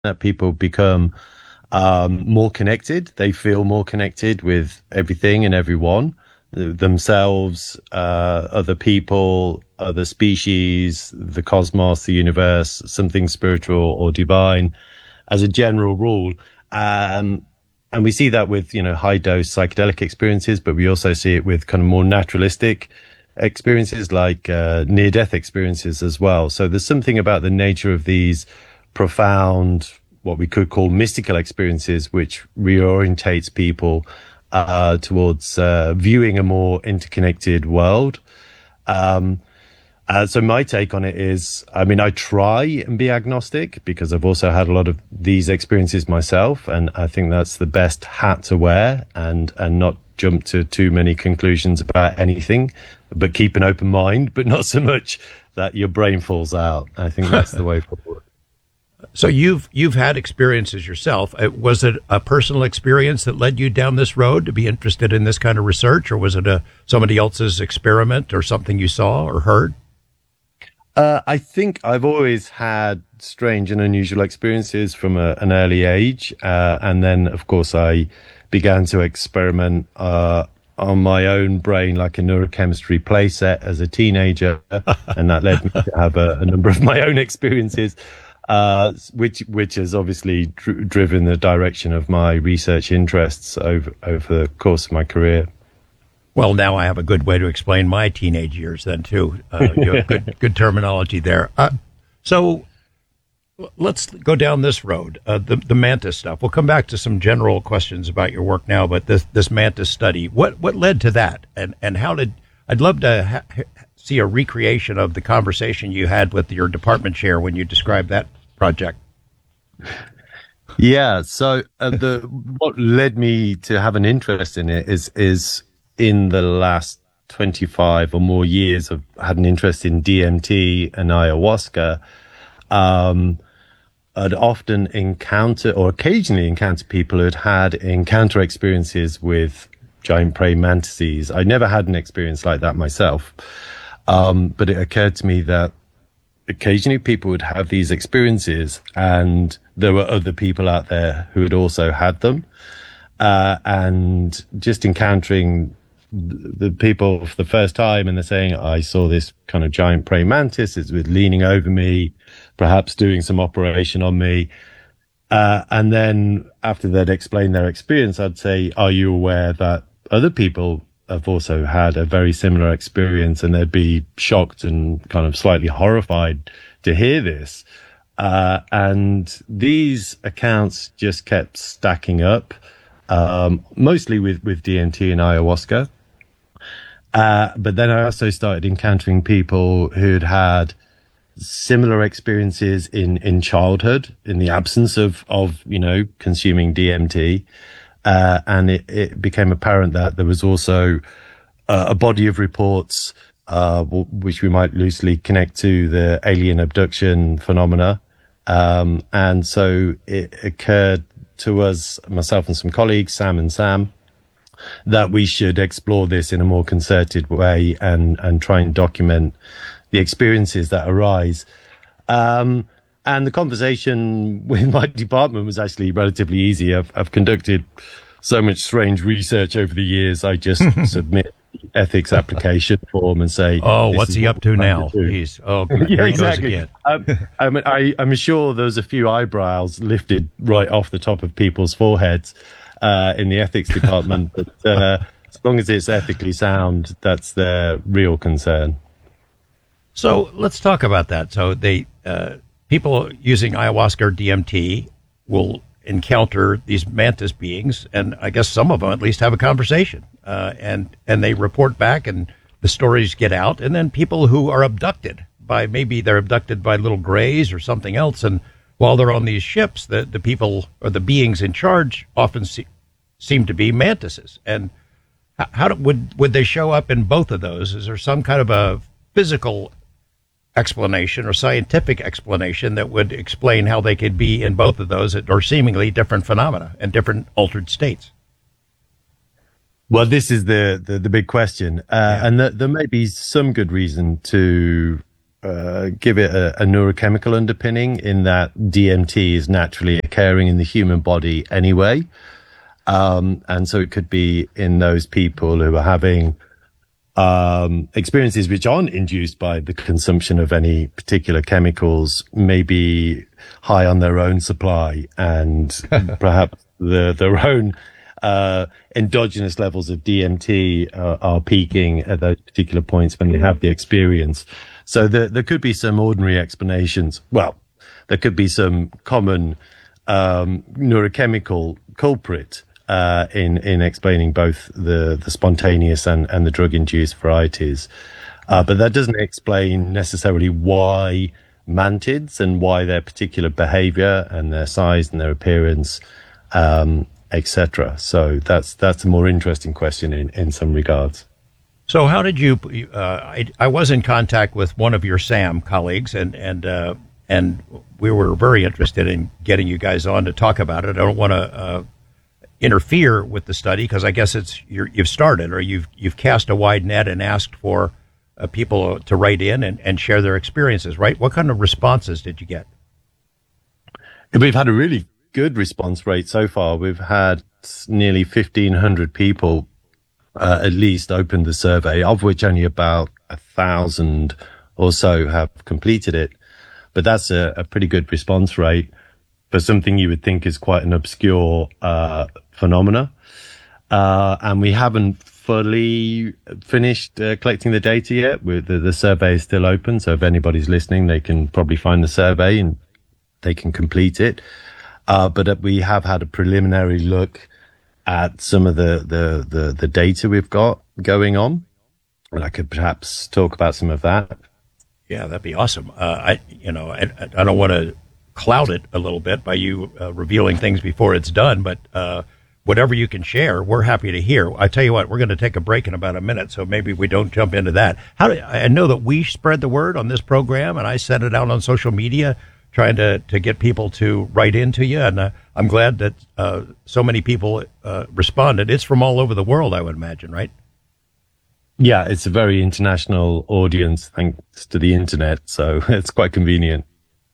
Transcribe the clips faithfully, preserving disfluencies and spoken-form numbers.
that people become um, more connected. They feel more connected with everything and everyone, themselves, uh, other people, other species, the cosmos, the universe, something spiritual or divine as a general rule. Um, and we see that with, you know, high dose psychedelic experiences, but we also see it with kind of more naturalistic experiences like uh, near death experiences as well. So there's something about the nature of these profound, what we could call mystical experiences, which reorientates people uh, towards uh, viewing a more interconnected world. Um, uh, so my take on it is, I mean, I try and be agnostic because I've also had a lot of these experiences myself, and I think that's the best hat to wear, and and not jump to too many conclusions about anything, but keep an open mind, but not so much that your brain falls out. I think that's the way forward. So you've you've had experiences yourself. Uh, Was it a personal experience that led you down this road to be interested in this kind of research, or was it a somebody else's experiment or something you saw or heard? Uh, I think I've always had strange and unusual experiences from a, an early age, uh, and then of course I began to experiment uh, on my own brain, like a neurochemistry playset as a teenager, and that led me to have a, a number of my own experiences. Uh, which which has obviously dr- driven the direction of my research interests over over the course of my career. Well, now I have a good way to explain my teenage years then too. Uh, you have good good terminology there. Uh, so let's go down this road. Uh, the the mantis stuff. We'll come back to some general questions about your work now, but this this mantis study. What what led to that, and and how did? I'd love to ha- see a recreation of the conversation you had with your department chair when you described that project. Yeah. So uh, the what led me to have an interest in it is is in the last twenty-five or more years, I've had an interest in D M T and ayahuasca. Um, I'd often encounter or occasionally encounter people who'd had encounter experiences with giant praying mantises. I never had an experience like that myself. Um, but it occurred to me that occasionally people would have these experiences, and there were other people out there who had also had them. Uh, and just encountering the people for the first time, and they're saying, I saw this kind of giant praying mantis, it's with leaning over me, perhaps doing some operation on me. Uh, and then after they'd explained their experience, I'd say, are you aware that other people have also had a very similar experience? And they'd be shocked and kind of slightly horrified to hear this. Uh, and these accounts just kept stacking up, um, mostly with, with D M T and ayahuasca. Uh, but then I also started encountering people who'd had similar experiences in, in childhood, in the absence of, of, you know, consuming D M T. Uh, and it, it became apparent that there was also uh, a body of reports, uh, w- which we might loosely connect to the alien abduction phenomena. Um, and so it occurred to us, myself and some colleagues, Sam and Sam, that we should explore this in a more concerted way and, and try and document the experiences that arise. Um, and the conversation with my department was actually relatively easy. I've, I've conducted so much strange research over the years. I just submit the ethics application form and say, oh, what's he what up to now? To He's, oh, yeah, here he exactly. goes again. um, I mean, I, I'm sure there was a few eyebrows lifted right off the top of people's foreheads uh, in the ethics department. But uh, as long as it's ethically sound, that's their real concern. So let's talk about that. So they uh, people using ayahuasca or D M T will encounter these mantis beings, and I guess some of them at least have a conversation, uh, and and they report back, and the stories get out, and then people who are abducted by maybe they're abducted by little grays or something else, and while they're on these ships, the the people or the beings in charge often see, seem to be mantises. And how, how do, would would they show up in both of those? Is there some kind of a physical explanation or scientific explanation that would explain how they could be in both of those or seemingly different phenomena and different altered states? Well, this is the, the, the big question. Uh, yeah. And the, there may be some good reason to uh, give it a, a neurochemical underpinning in that D M T is naturally occurring in the human body anyway. Um, and so it could be in those people who are having um, experiences which aren't induced by the consumption of any particular chemicals, maybe high on their own supply and perhaps the, their own uh, endogenous levels of D M T uh, are peaking at those particular points when they have the experience. So there, there could be some ordinary explanations. Well, there could be some common um, neurochemical culprit uh, in in explaining both the, the spontaneous and, and the drug-induced varieties. Uh, but that doesn't explain necessarily why mantids and why their particular behavior and their size and their appearance, um, et cetera. So that's that's a more interesting question in, in some regards. So how did you? Uh, I, I was in contact with one of your SAM colleagues, and and uh, and we were very interested in getting you guys on to talk about it. I don't want to uh, interfere with the study because I guess it's you're, you've started or you've you've cast a wide net and asked for uh, people to write in and, and share their experiences. Right? What kind of responses did you get? We've had a really good response rate so far. We've had nearly fifteen hundred people. Uh, at least opened the survey, of which only about a thousand or so have completed it. But that's a, a pretty good response rate for something you would think is quite an obscure uh, phenomena. Uh, and we haven't fully finished uh, collecting the data yet. We're, the, the survey is still open, so if anybody's listening, they can probably find the survey and they can complete it. Uh, but we have had a preliminary look at some of the, the, the, the data we've got going on. And I could perhaps talk about some of that. Yeah, that'd be awesome. Uh, I, you know, I, I don't want to cloud it a little bit by you uh, revealing things before it's done, but uh, whatever you can share, we're happy to hear. I tell you what, we're going to take a break in about a minute, so maybe we don't jump into that. How do, I know that we spread the word on this program, and I sent it out on social media, trying to, to get people to write into you. And uh, I'm glad that uh, so many people uh, responded. It's from all over the world, I would imagine, right? Yeah, it's a very international audience thanks to the internet. So it's quite convenient.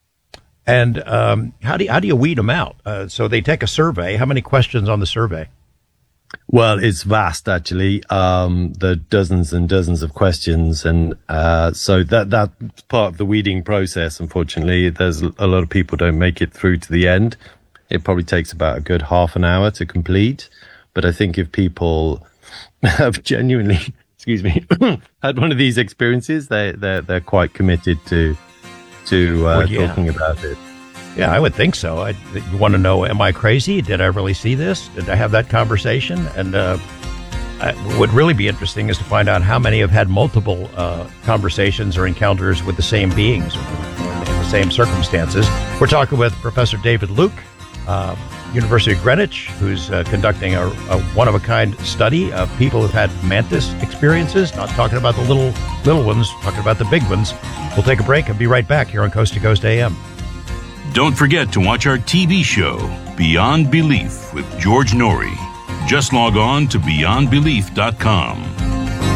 And um, how do you, how do you weed them out? Uh, so they take a survey. How many questions on the survey? Well, it's vast, actually. Um, there are dozens and dozens of questions. And uh, so that that's part of the weeding process, unfortunately. There's a lot of people don't make it through to the end. It probably takes about a good half an hour to complete. But I think if people have genuinely, excuse me, had one of these experiences, they, they're, they're quite committed to, to uh, well, yeah. talking about it. Yeah, I would think so. I, you want to know, am I crazy? Did I really see this? Did I have that conversation? And uh, I, what would really be interesting is to find out how many have had multiple uh, conversations or encounters with the same beings or in the same circumstances. We're talking with Professor David Luke, uh, University of Greenwich, who's uh, conducting a, a one-of-a-kind study of people who've had mantis experiences, not talking about the little little ones, talking about the big ones. We'll take a break and be right back here on Coast to Coast A M. Don't forget to watch our T V show, Beyond Belief, with George Norrie. Just log on to beyond belief dot com.